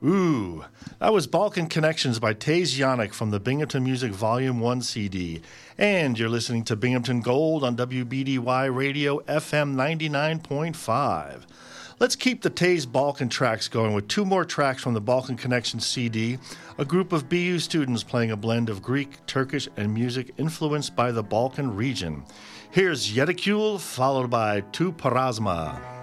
Ooh, that was Balkan Connections by Taze Yannick from the Binghamton Music Volume 1 CD. And you're listening to Binghamton Gold on WBDY Radio FM 99.5. Let's keep the Taze Balkan tracks going with two more tracks from the Balkan Connections CD, a group of BU students playing a blend of Greek, Turkish, and music influenced by the Balkan region. Here's Yedikul, followed by Tu Parasma.